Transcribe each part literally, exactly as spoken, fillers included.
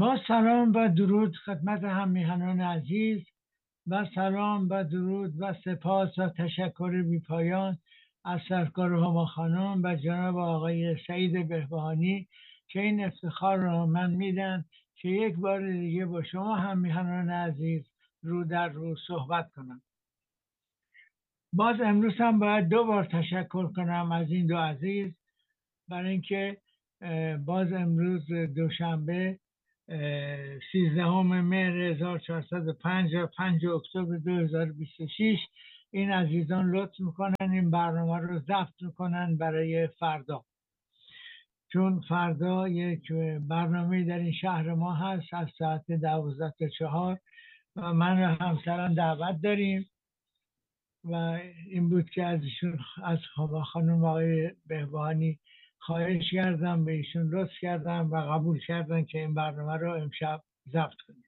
با سلام و درود خدمت هم میهنان عزیز و سلام و درود و سپاس و تشکر بی پایان از سرکار هما خانم و جناب آقای سعید بهبهانی که این افتخار را من میدن که یک بار دیگه با شما هم میهنان عزیز رو در رو صحبت کنم. باز امروز هم باید دو بار تشکر کنم از این دو عزیز برای اینکه باز امروز دوشنبه سیزدهم مهر هزار و چهارصد و پنج و پنج اکتبر دو هزار و بیست و شش این عزیزان لطف میکنن این برنامه رو ضبط میکنن برای فردا، چون فردا یک برنامه در این شهر ما هست از ساعت دوازده تا چهار و من و همسرم دعوت داریم و این بود که از ایشون از هوا خانم آقای بهبهانی خواهش کردم، به ایشون لطف کردم و قبول کردن که این برنامه رو امشب ضبط کنیم.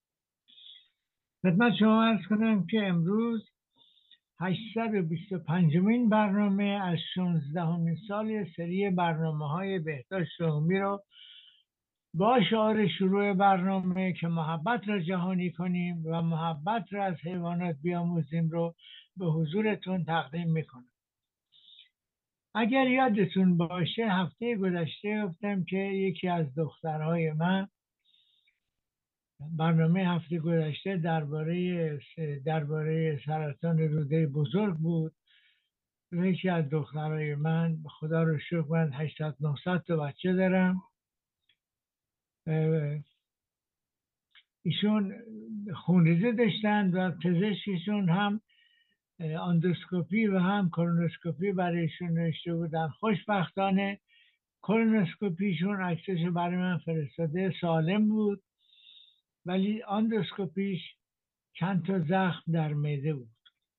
خدمت شما عرض کنم که امروز هشتصد و بیست و پنجمین برنامه از شانزدهمین سال سری برنامه های بهداشت عمومی رو با شعار شروع برنامه که محبت را جهانی کنیم و محبت را از حیوانات بیاموزیم رو به حضورتون تقدیم میکنم. اگر یادتون باشه هفته گذشته گفتم که یکی از دخترهای من، برنامه هفته گذشته درباره درباره سرطان روده بزرگ بود. یکی از دخترهای من، خدا رو شکر من هشتصد نهصد تا بچه دارم، ایشون خونریزی داشتن و پزشکشون هم اندوسکوپی و هم کولونوسکوپی برایشون نوشته بودن. خوشبختانه کولونوسکوپیشون عکسش برای من فرستاده سالم بود، ولی اندوسکوپیش چند تا زخم در معده بود.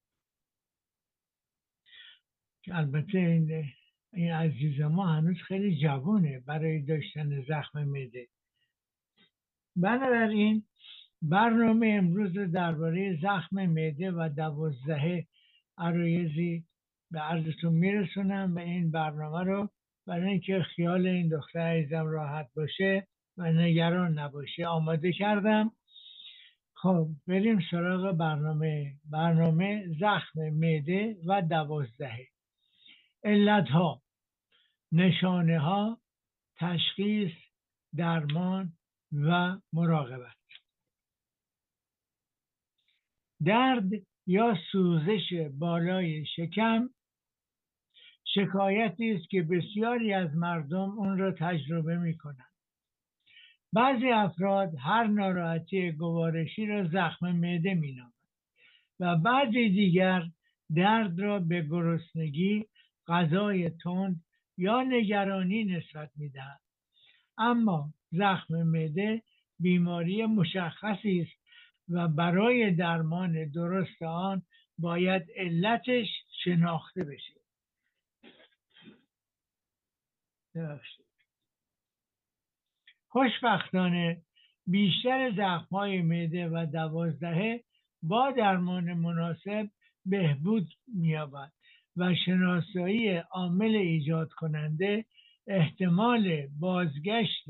البته این این عزیز ما هنوز خیلی جوانه برای داشتن زخم معده. بنابراین برنامه امروز درباره زخم معده و دوازده عرایضی به عرضتون میرسونم و این برنامه رو برای اینکه خیال این دختر عزیزم راحت باشه و نگران نباشه آماده کردم. خب بریم سراغ برنامه. برنامه زخم معده و دوازده: علتها، نشانه ها، تشخیص، درمان و مراقبت. درد یا سوزش بالای شکم شکایتی است که بسیاری از مردم اون را تجربه می کنند. بعضی افراد هر ناراحتی گوارشی را زخم معده می نامند و بعضی دیگر درد را به گرسنگی، غذای تند یا نگرانی نسبت می دهند. اما زخم معده بیماری مشخصی است و برای درمان درست آن باید علتش شناخته بشه. خوشبختانه بیشتر زخم‌های معده و دوازدهه با درمان مناسب بهبود می‌یابد و شناسایی عامل ایجاد کننده احتمال بازگشت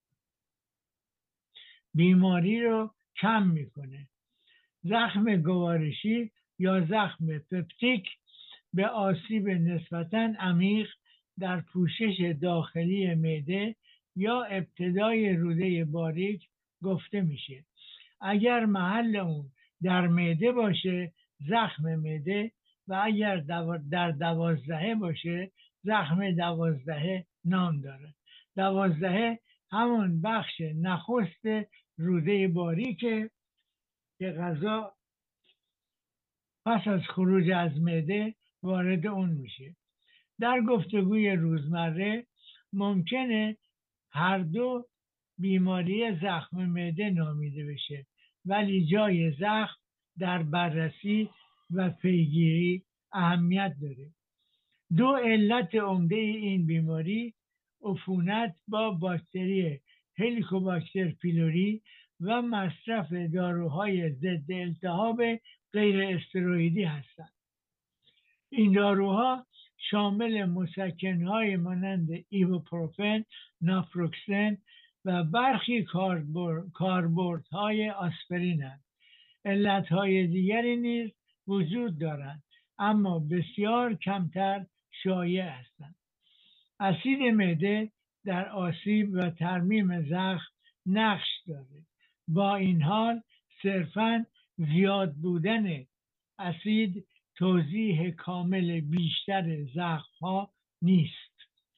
بیماری رو کم میکنه. زخم گوارشی یا زخم پپتیک به آسیب نسبتاً عمیق در پوشش داخلی معده یا ابتدای روده باریک گفته میشه. اگر محل اون در معده باشه زخم معده و اگر در دوازدهه باشه زخم دوازدهه نام داره. دوازدهه همون بخش نخست روده باریکه که غذا پس از خروج از معده وارد اون میشه. در گفتگوی روزمره ممکنه هر دو بیماری زخم معده نامیده بشه، ولی جای زخم در بررسی و پیگیری اهمیت داره. دو علت عمده این بیماری عفونت با باکتری هلیکوباکتر پیلوری و مصرف داروهای ضد التهاب غیر استروئیدی هستند. این داروها شامل مسکن‌های مانند ایبوپروفن، نافروکسن، و برخی کاربردهای آسپرینند. علتهای دیگری نیز وجود دارند اما بسیار کمتر شایع هستند. اسید معده در آسیب و ترمیم زخم نقش دارد. با این حال صرفاً زیاد بودن اسید توضیح کامل بیشتر زخم‌ها نیست.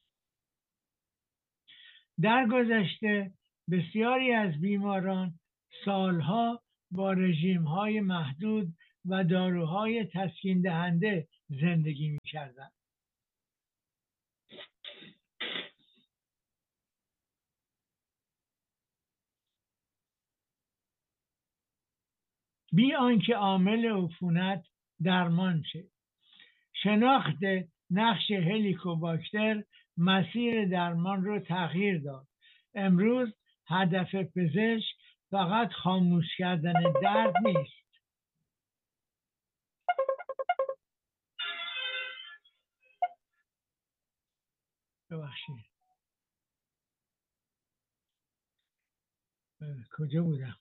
در گذشته بسیاری از بیماران سالها با رژیم‌های محدود و داروهای تسکین دهنده زندگی می‌کردند. بی آنکه عامل عفونت درمان شد. شناخت نقش هلیکوباکتر مسیر درمان رو تغییر داد. امروز هدف پزشک فقط خاموش کردن درد نیست. ببخشید کجا بودم؟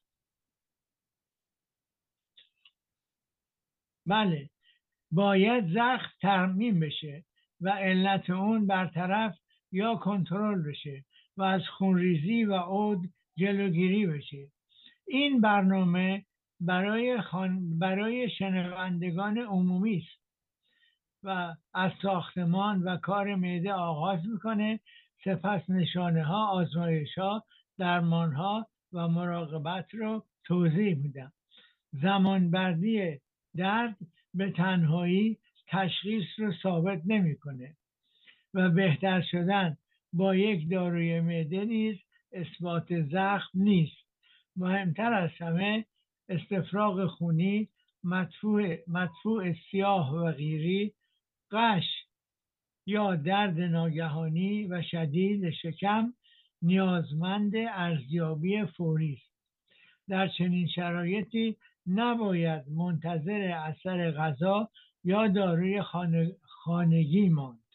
بله، باید زخم ترمیم بشه و علت اون برطرف یا کنترل بشه و از خونریزی و عود جلوگیری بشه. این برنامه برای خان... برای شنوندگان عمومی است و از ساختمان و کار معده آغاز میکنه، سپس نشانه ها، آزمایش ها، درمان ها و مراقبت رو توضیح میدم. زمانبردی درد به تنهایی تشخیص رو ثابت نمیکنه و بهتر شدن با یک داروی معده نیز اثبات زخم نیست. مهمتر از همه استفراغ خونی، مدفوع, مدفوع سیاه و غیری، قش یا درد ناگهانی و شدید شکم نیازمند ارزیابی فوری است. در چنین شرایطی نباید منتظر اثر غذا یا داروی خانگی ماند.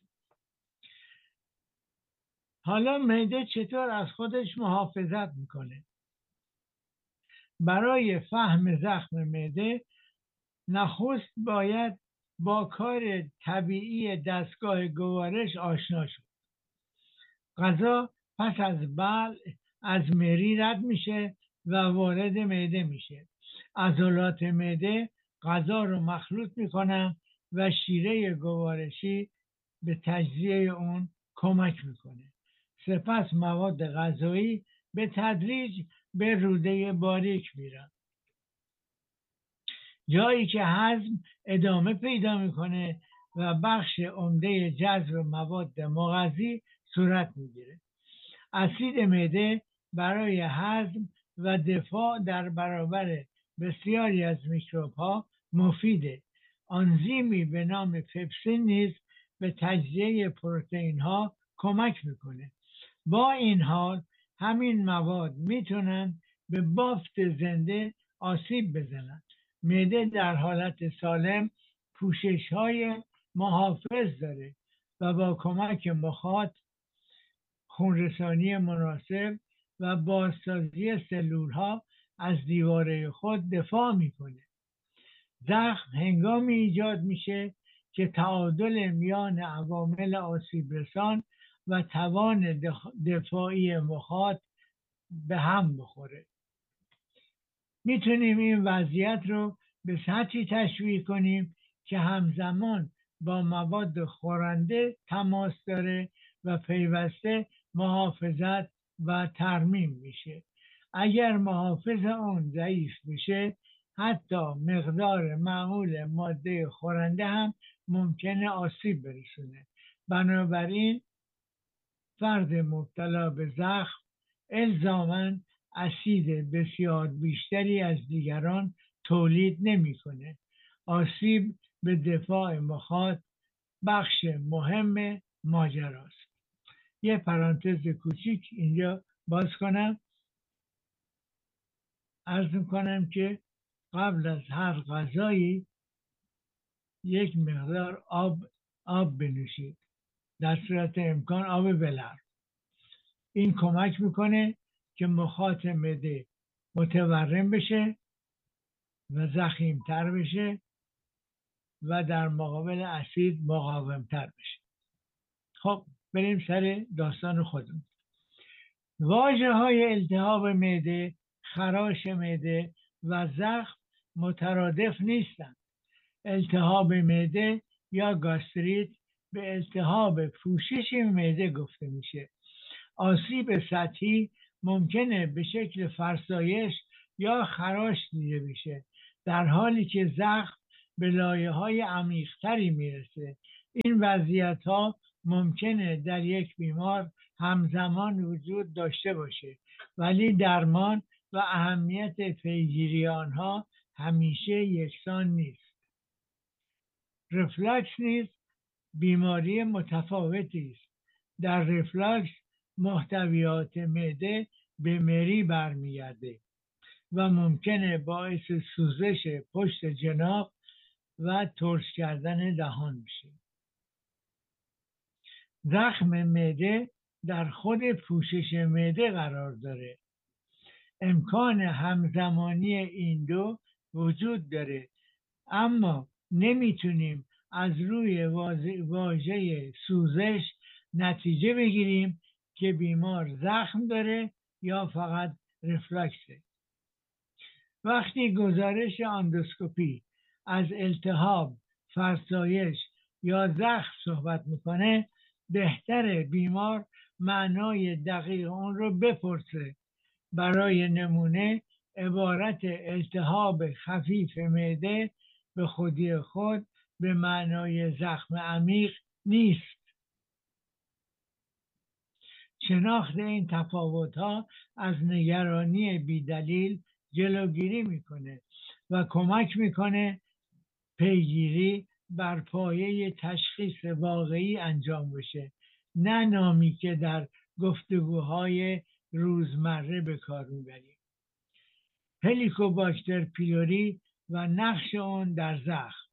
حالا معده چطور از خودش محافظت میکنه؟ برای فهم زخم معده نخست باید با کار طبیعی دستگاه گوارش آشنا شد. غذا پس از بلع از مری رد میشه و وارد معده میشه. عضلات معده غذا رو مخلوط میکنن و شیره گوارشی به تجزیه اون کمک میکنه. سپس مواد غذایی به تدریج به روده باریک میرن، جایی که هضم ادامه پیدا میکنه و بخش عمده جذب مواد مغذی صورت میگیره. اسید معده برای هضم و دفاع در برابر بسیاری از میکروب ها مفیده. آنزیمی به نام پپسین نیز به تجزیه پروتئین ها کمک میکنه. با این حال همین مواد میتونن به بافت زنده آسیب بزنن. معده در حالت سالم پوشش های محافظ داره و با کمک مخاط، خونرسانی مناسب و بازسازی سلول ها از دیواره خود دفاع میکنه. زخم هنگامی ایجاد میشه که تعادل میان عوامل آسیب رسان و توان دفاعی مخاط به هم بخوره. میتونیم این وضعیت رو به سطحی تشویق کنیم که همزمان با مواد خورنده تماس داره و پیوسته محافظت و ترمیم میشه. اگر محافظ اون ضعیف بشه حتی مقدار معمول ماده خورنده هم ممکنه آسیب برسونه. بنابراین فرد مبتلا به زخم الزاماً اسید بسیار بیشتری از دیگران تولید نمیکنه. آسیب به دفاع مخاط بخش مهم ماجراست. یه پرانتز کوچیک اینجا باز کنم. عرض میکنم که قبل از هر غذایی یک مقدار آب آب بنوشید، در صورت امکان آب ولرم. این کمک میکنه که مخاط معده متورم بشه و ضخیمتر بشه و در مقابل اسید مقاومتر بشه. خب بریم سر داستان خودمون. واژه های التهاب معده، خراش معده و زخم مترادف نیستند. التهاب معده یا گاستریت به التهاب پوشش معده گفته میشه. آسیب سطحی ممکنه به شکل فرسایش یا خراش دیده بشه، در حالی که زخم به لایه های عمیق‌تری میرسه. این وضعیت ها ممکنه در یک بیمار همزمان وجود داشته باشه، ولی درمان و اهمیت پیگیری آنها همیشه یکسان نیست. رفلاکس نیز بیماری متفاوتی است. در رفلاکس محتویات معده به مری برمیگرده و ممکنه باعث سوزش پشت جناق و ترش کردن دهان بشه. زخم معده در خود پوشش معده قرار داره. امکان همزمانی این دو وجود داره، اما نمیتونیم از روی واژه سوزش نتیجه بگیریم که بیمار زخم داره یا فقط رفلاکسه. وقتی گزارش اندوسکوپی از التهاب، فرسایش یا زخم صحبت میکنه، بهتره بیمار معنای دقیق اون رو بپرسه. برای نمونه عبارت التهاب خفیف معده به خودی خود به معنای زخم عمیق نیست. شناخت این تفاوت‌ها از نگرانی بیدلیل جلوگیری میکنه و کمک میکنه پیگیری بر پایه تشخیص واقعی انجام بشه، نه نامی که در گفتگوهای روزمره به کار میبریم. هلیکوباکتر پیلوری و نقش آن در زخم.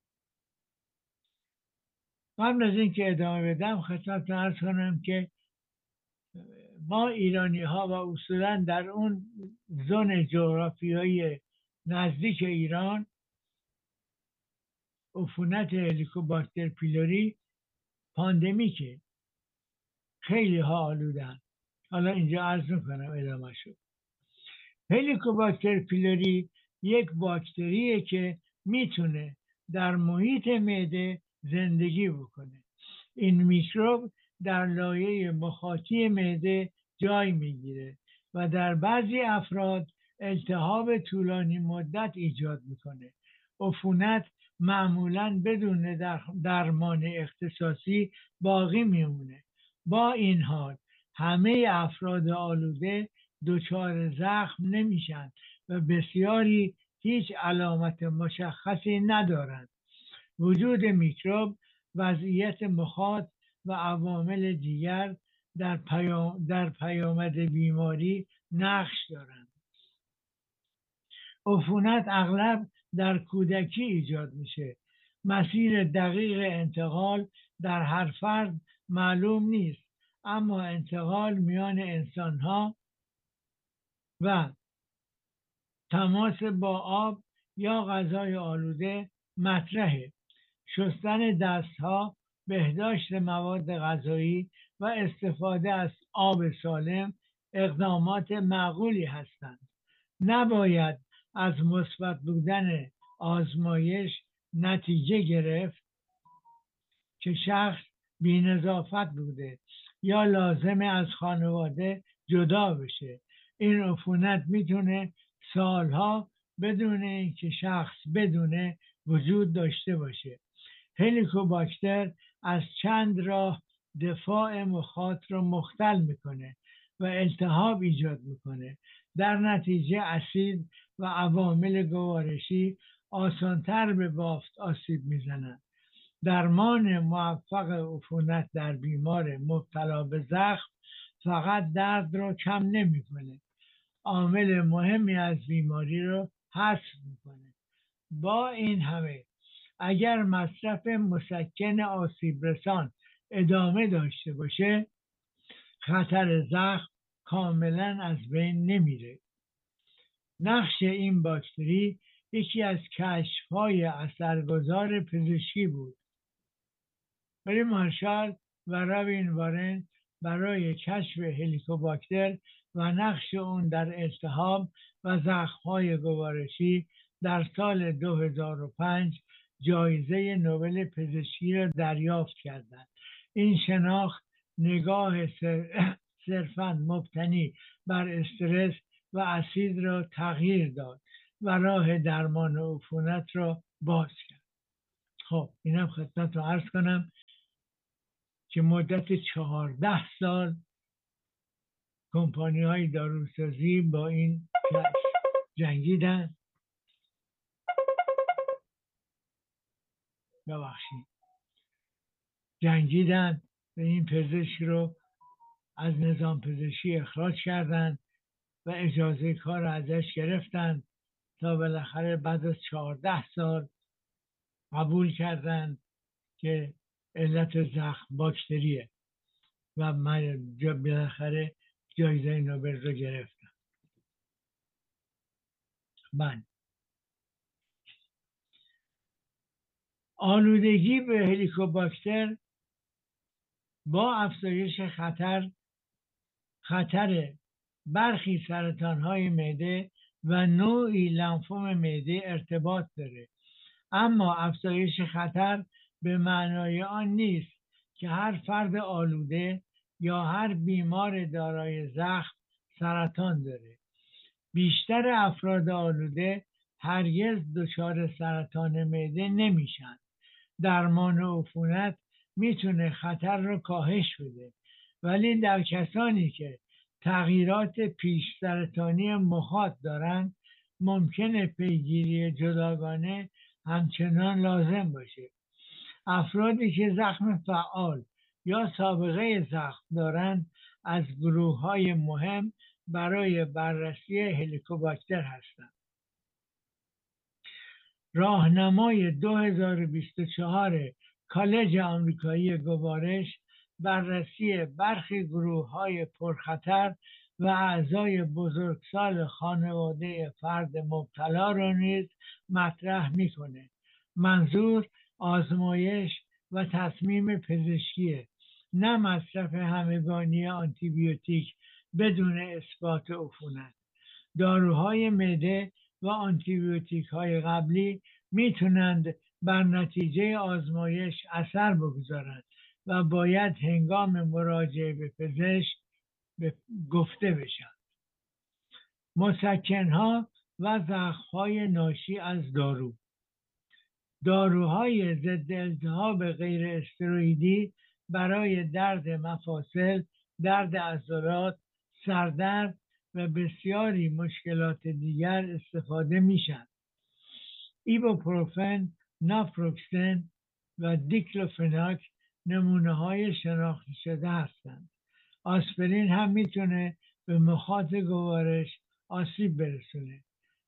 قبل از اینکه ادامه بدم خدمتتون عرض کنم که ما ایرانی ها و اصولا در اون زون جغرافیایی نزدیک ایران عفونت هلیکوباکتر پیلوری پاندمیکه، خیلی ها آلودن. حالا اینجا عرض میکنم ادامه شد. هلیکوباکتر پیلوری یک باکتریه که میتونه در محیط معده زندگی بکنه. این میکروب در لایه مخاطی معده جای میگیره و در بعضی افراد التهاب طولانی مدت ایجاد میکنه. عفونت معمولاً بدون درمان اختصاصی باقی میمونه. با این حال همه افراد آلوده دچار زخم نمیشن و بسیاری هیچ علامت مشخصی ندارند. وجود میکروب، وضعیت مخاط و عوامل دیگر در پیام در پیامد بیماری نقش دارند. عفونت اغلب در کودکی ایجاد میشه. مسیر دقیق انتقال در هر فرد معلوم نیست، اما انتقال میان انسانها و تماس با آب یا غذای آلوده مطرحه. شستن دستها، بهداشت مواد غذایی و استفاده از آب سالم اقدامات معقولی هستند. نباید از مثبت بودن آزمایش نتیجه گرفت که شخص بی‌نظافت بوده یا لازمه از خانواده جدا بشه. این عفونت میتونه سالها بدون اینکه شخص بدونه وجود داشته باشه. هلیکوباکتر از چند راه دفاع مخاط رو مختل میکنه و التهاب ایجاد میکنه. در نتیجه اسید و عوامل گوارشی آسانتر به بافت آسیب میزنند. درمان موفق عفونت در بیمار مبتلا به زخم فقط درد رو کم نمیکنه، عامل مهمی از بیماری رو حذف میکنه. با این همه اگر مصرف مسکن آسیب رسان ادامه داشته باشه، خطر زخم کاملا از بین نمیره. نقش این باکتری یکی از کشف‌های اثرگذار پزشکی بود. ولی مارشال و رابین وارن برای کشف هلیکوباکتر و نقش اون در التهاب و زخم‌های گوارشی در سال دو هزار و پنج جایزه نوبل پزشکی را دریافت کردند. این شناخت نگاه صرفاً مبتنی بر استرس و اسید را تغییر داد و راه درمان عفونت را باز کرد. خب اینم خدمت رو عرض کنم که مدت چهارده سال کمپانی های داروسازی با این جنگیدن ببخشید جنگیدن و این پزشک رو از نظام پزشکی اخراج کردن و اجازه کار رو ازش گرفتن تا بالاخره بعد از چهارده سال قبول کردن که علت زخم باکتریه و من بالاخره جایزه نوبل رو گرفتم. من آلودگی به هلیکوباکتر با افزایش خطر خطر برخی سرطان‌های معده و نوعی لنفوم معده ارتباط داره، اما افزایش خطر به معنای آن نیست که هر فرد آلوده یا هر بیمار دارای زخم سرطان داره. بیشتر افراد آلوده هرگز دچار سرطان معده نمیشن. درمان عفونت میتونه خطر رو کاهش بده، ولی در کسانی که تغییرات پیش سرطانی مخاط دارن ممکنه پیگیری جداگانه همچنان لازم باشه. افرادی که زخم فعال یا سابقه زخم دارند از گروه‌های مهم برای بررسی هلیکوباکتر هستند. راهنمای دو هزار و بیست و چهار کالج آمریکایی گوارش بررسی برخی گروه‌های پرخطر و اعضای بزرگسال خانواده فرد مبتلا را نیز مطرح می‌کنه. منظور آزمایش و تصمیم پزشکیه، نه مصرف همگانی آنتیبیوتیک بدون اثبات عفونت. داروهای معده و آنتیبیوتیک های قبلی میتونند بر نتیجه آزمایش اثر بگذارند و باید هنگام مراجعه به پزشک گفته بشن. مسکنها و زخم‌های ناشی از دارو. داروهای ضد التهاب غیر استروئیدی برای درد مفاصل، درد عضلات، سردرد و بسیاری مشکلات دیگر استفاده میشن. ایبوپروفن، ناپروکسن و دیکلوفناک نمونه های شناخته شده هستند. آسپرین هم میتونه به مخاط گوارش آسیب برسونه.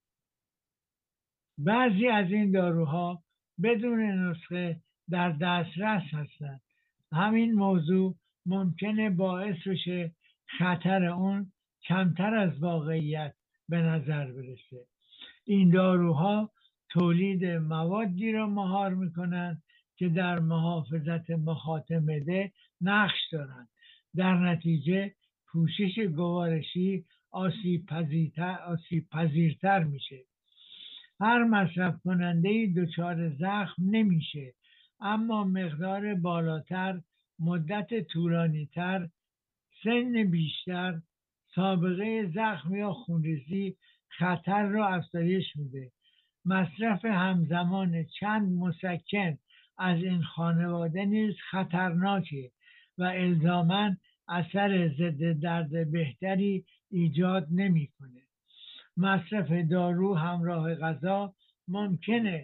بعضی از این داروها بدون نسخه در دسترس هستند. همین موضوع ممکنه باعث بشه خطر اون کمتر از واقعیت به نظر برسه. این داروها تولید موادی را مهار میکنند که در محافظت مخاط معده نقش دارند. در نتیجه پوشش گوارشی آسیب پذیرتر, آسیب پذیرتر میشه. هر مصرف کننده دچار زخم نمیشه، اما مقدار بالاتر، مدت طولانیتر، سن بیشتر، سابقه زخم یا خونریزی خطر را افزایش میده. مصرف همزمان چند مسکن از این خانواده نیز خطرناکه و الزاماً اثر ضد درد بهتری ایجاد نمیکنه. مصرف دارو همراه غذا ممکنه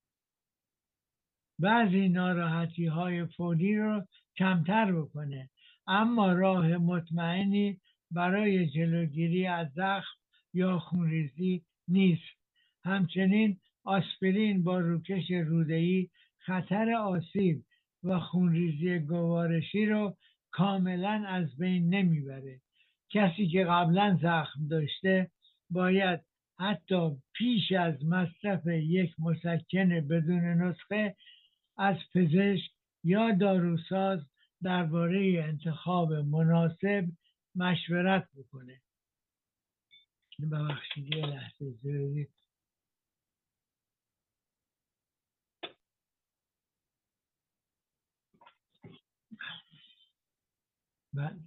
بعضی ناراحتی های فوری رو کمتر بکنه، اما راه مطمئنی برای جلوگیری از زخم یا خونریزی نیست. همچنین آسپرین با روکش روده‌ای خطر آسیب و خونریزی گوارشی رو کاملا از بین نمیبره. کسی که قبلا زخم داشته باید حتی پیش از مصرف یک مسکن بدون نسخه از پزشک یا داروساز درباره انتخاب مناسب مشورت بکنه. ببخشید یه لحظه اجازه بدید.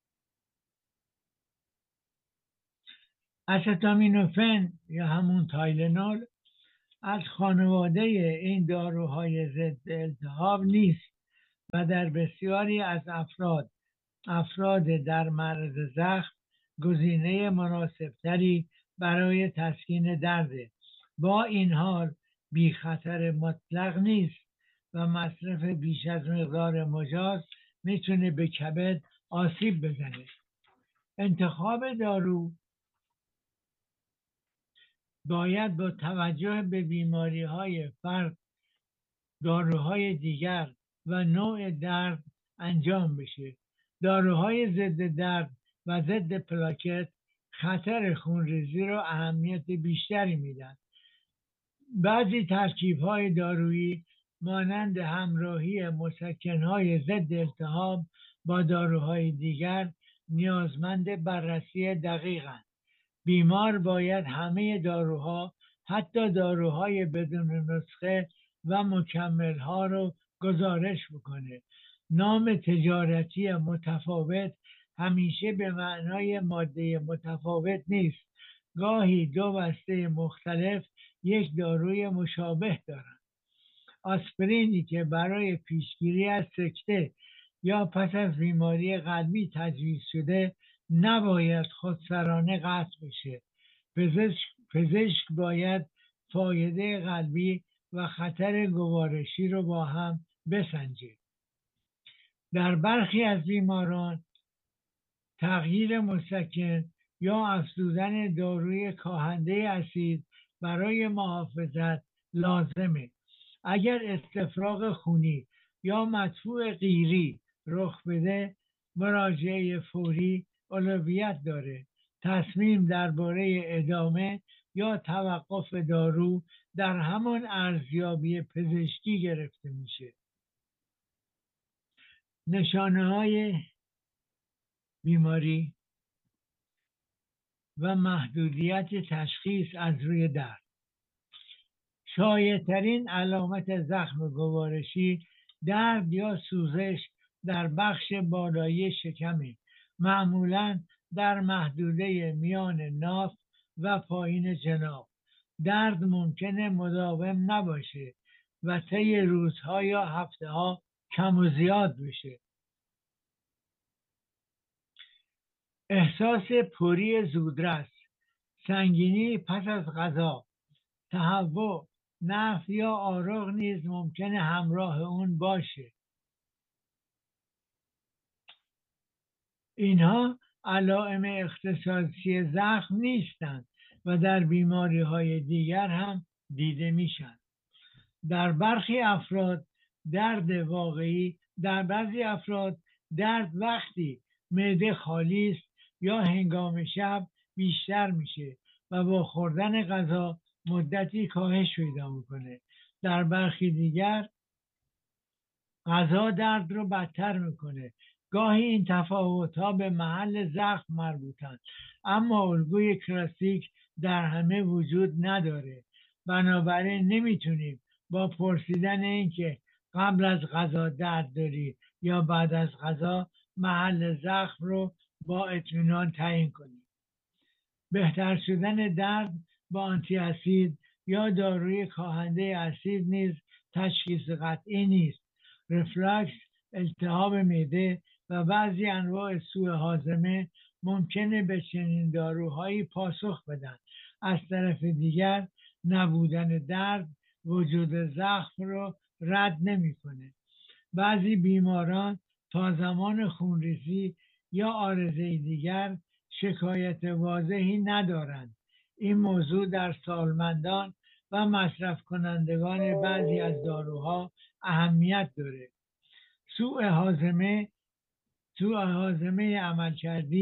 استامینوفن یا همون تایلنول از خانواده این داروهای ضد التهاب نیست و در بسیاری از افراد افراد در معرض زخم گزینه مناسبتری برای تسکین درده. با این حال بی خطر مطلق نیست و مصرف بیش از مقدار مجاز میتونه به کبد آسیب بزنه. انتخاب دارو باید با توجه به بیماری های فرد، داروهای دیگر و نوع درد انجام بشه. داروهای ضد درد و ضد پلاکت خطر خونریزی را اهمیت بیشتری میدن. بعضی ترکیب‌های دارویی مانند همراهی مسکن‌های ضد التهاب با داروهای دیگر نیازمند بررسی دقیق‌اند. بیمار باید همه داروها، حتی داروهای بدون نسخه و مکمل‌ها رو گزارش بکنه. نام تجارتی متفاوت همیشه به معنای ماده متفاوت نیست. گاهی دو بسته مختلف یک داروی مشابه دارند. آسپرینی که برای پیشگیری از سکته یا پس از بیماری قلبی تجویز شده نباید خودسرانه قطع بشه. پزشک, پزشک باید فایده قلبی و خطر گوارشی رو با هم بسنجه. در برخی از بیماران تغییر مسکن یا افزودن داروی کاهنده اسید برای محافظت لازمه. اگر استفراغ خونی یا مدفوع قیری رخ بده، مراجعه فوری اولویت داره. تصمیم درباره ادامه یا توقف دارو در همان ارزیابی پزشکی گرفته میشه. نشانه های بیماری و محدودیت تشخیص از روی درد. شایع‌ترین علامت زخم گوارشی درد یا سوزش در بخش بالایی شکمه، معمولاً در محدوده میان ناف و پایین جناح. درد ممکنه مداوم نباشه و طی روزها یا هفته‌ها کم و زیاد بشه. احساس پری زودرس، سنگینی پس از غذا، تهوع، نفی یا آرق نیز ممکنه همراه اون باشه. اینها علائم اختصاصی زخم نیستند و در بیماری های دیگر هم دیده میشن. در برخی افراد درد واقعی در بعضی افراد درد وقتی معده خالی است یا هنگام شب بیشتر میشه و با خوردن غذا مدتی کاهش پیدا میکنه. در برخی دیگر غذا درد رو بدتر میکنه. گاهی این تفاوت‌ها به محل زخم مربوطند، اما الگوی کلاسیک در همه وجود نداره. بنابراین نمیتونیم با پرسیدن اینکه قبل از غذا درد داری یا بعد از غذا محل زخم رو با اطمینان تعیین کنیم. بهتر شدن درد با آنتی اسید یا داروی کاهنده اسید نیز تشخیص قطعی نیست. رفلاکس، التهاب معده و بعضی انواع سوء هاضمه ممکنه به چنین داروهایی پاسخ بدن. از طرف دیگر نبودن درد وجود زخم رو رد نمیکنه. بعضی بیماران تا زمان خونریزی یا عارضه دیگر شکایت واضحی ندارند. این موضوع در سالمندان و مصرف کنندگان بعضی از داروها اهمیت داره. سوء هاضمه سوء هاضمه عملکردی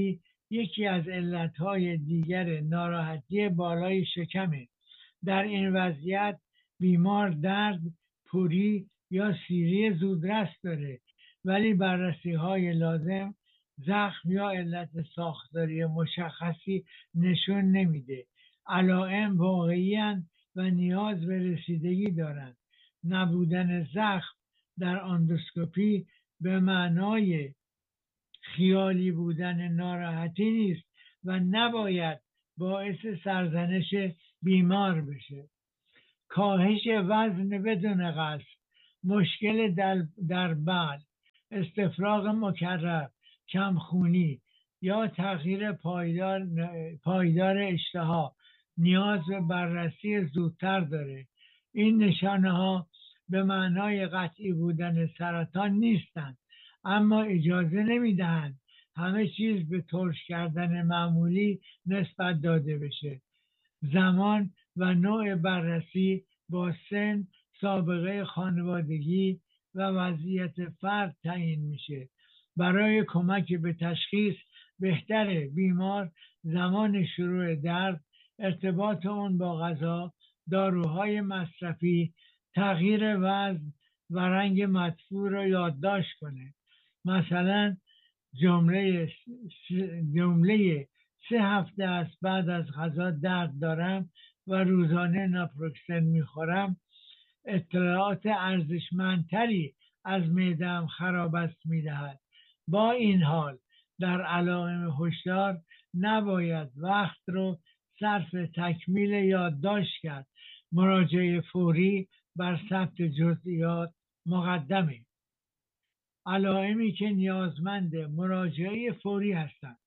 یکی از علتهای دیگر ناراحتی بالای شکمه. در این وضعیت بیمار درد، پوری یا سیری زودرس داره، ولی بررسی های لازم زخم یا علت ساختاری مشخصی نشون نمیده. علائم واقعی و نیاز به رسیدگی دارند. نبودن زخم در اندوسکوپی به معنای خیالی بودن ناراحتی نیست و نباید باعث سرزنش بیمار بشه. کاهش وزن بدون قصد، مشکل در, در بلع، استفراغ مکرر، کمخونی یا تغییر پایدار, پایدار اشتها نیاز به بررسی زودتر داره. این نشانه ها به معنای قطعی بودن سرطان نیستند، اما اجازه نمیدهند همه چیز به ترش کردن معمولی نسبت داده بشه. زمان و نوع بررسی با سن، سابقه خانوادگی و وضعیت فرد تعیین میشه. برای کمک به تشخیص بهتره بیمار زمان شروع درد، ارتباط اون با غذا، داروهای مصرفی، تغییر وزن و رنگ مدفوع رو یادداشت کنه. مثلا جمله جمله سه هفته است بعد از غذا درد دارم و روزانه ناپروکسن میخورم اطلاعات ارزشمندتری از معده‌ام خراب است میدهد. با این حال در علائم هشدار نباید وقت رو صرف تکمیل یادداشت کرد. مراجعه فوری بر ثبت جزئیات مقدمه. علائمی که نیازمند مراجعه فوری هستند: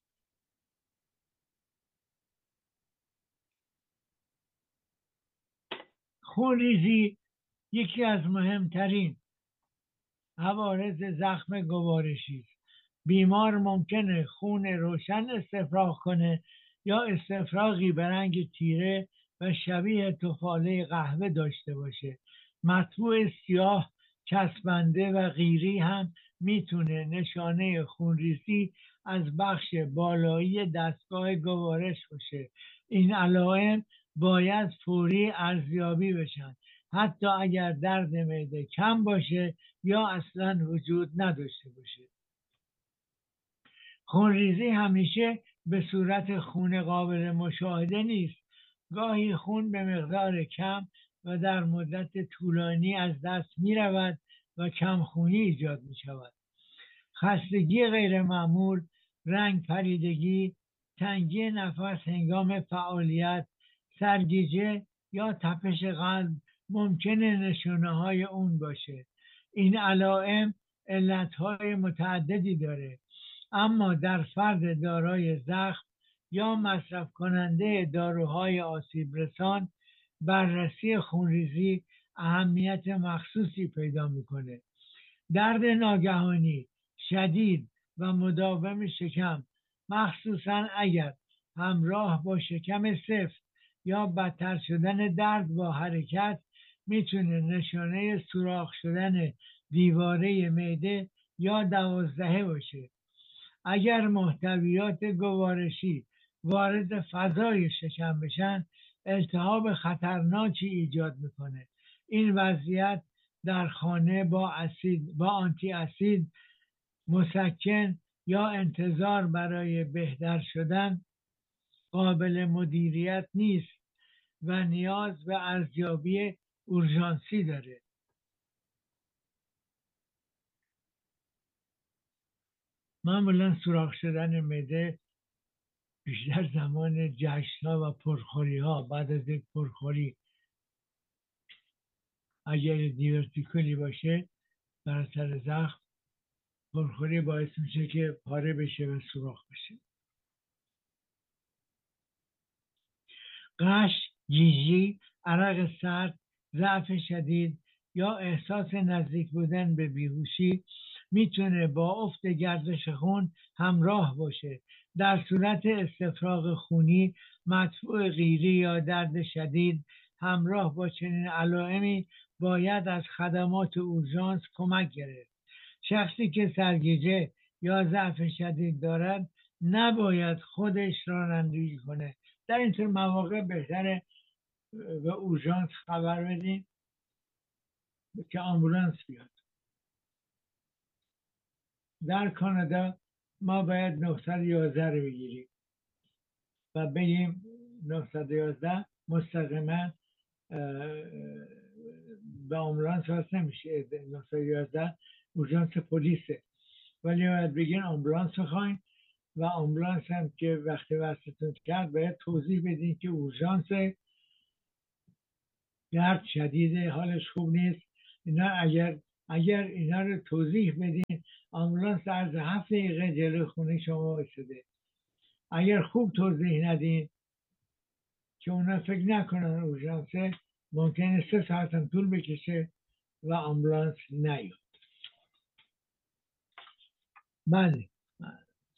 خونریزی یکی از مهمترین عوارض زخم گوارشی است. بیمار ممکنه خون روشن استفراغ کنه یا استفراغی به رنگ تیره و شبیه تفاله قهوه داشته باشه. مطبوع سیاه، چسبنده و قیری هم میتونه نشانه خونریزی از بخش بالایی دستگاه گوارش باشه. این علائم باید فوری ارزیابی بشن، حتی اگر درد معده کم باشه یا اصلا وجود نداشته باشه. خونریزی همیشه به صورت خون قابل مشاهده نیست. گاهی خون به مقدار کم و در مدت طولانی از دست می رود و کمخونی ایجاد می شود. خستگی غیر معمول، رنگ پریدگی، تنگی نفس هنگام فعالیت، سرگیجه یا تپش قلب ممکنه نشانه های اون باشه. این علائم علتهای متعددی داره، اما در فرد دارای زخم یا مصرف کننده داروهای آسیب رسان بررسی خونریزی اهمیت مخصوصی پیدا میکنه. درد ناگهانی، شدید و مداوم شکم، مخصوصا اگر همراه با شکم سفت یا بدتر شدن درد با حرکت، میتونه نشانه سوراخ شدن دیواره معده یا دوازدهه باشه. اگر محتویات گوارشی وارد فضای شکم بشن، التهاب خطرناکی ایجاد میکنه. این وضعیت در خانه با اسید با آنتی اسید، مسکن یا انتظار برای بهتر شدن قابل مدیریت نیست و نیاز به ارزیابی اورژانسی داره. معمولا سوراخ شدن معده بیشتر زمان جشن ها و پرخوری ها، بعد از یک پرخوری اگر دیورتیکولی باشه بر اثر زخم، پرخوری باعث میشه که پاره بشه و سوراخ بشه. قش، جیجی، عرق سرد، ضعف شدید یا احساس نزدیک بودن به بیهوشی میتونه با افت گردش خون همراه باشه. در صورت استفراغ خونی، مدفوع قیری یا درد شدید همراه با چنین علائمی باید از خدمات اورژانس کمک گرفت. شخصی که سرگیجه یا ضعف شدید دارد نباید خودش رانندگی کنه. در اینطور مواقع بهتره به اورژانس خبر بدین که آمبولانس بیاد. در کانادا ما باید نهصد و یازده رو بگیریم و بگیم نهصد و یازده مستقیما به آمبولانس وصل نمیشه. نهصد و یازده اورژانس پلیسه، ولی باید بگین آمبولانس میخواین و آمبولانس هم که وقتی وصلتون کرد باید توضیح بدین که اورژانس، درد شدیده، حالش خوب نیست. اینا اگر اگر اینا رو توضیح بدین، آمبولانس عرض هفت دقیقه جلوی خونه شما وایساده. اگر خوب توضیح ندین که اونا فکر نکنن اورژانسه، ممکنه سه ساعت هم طول بکشه و آمبولانس نیاد. بله،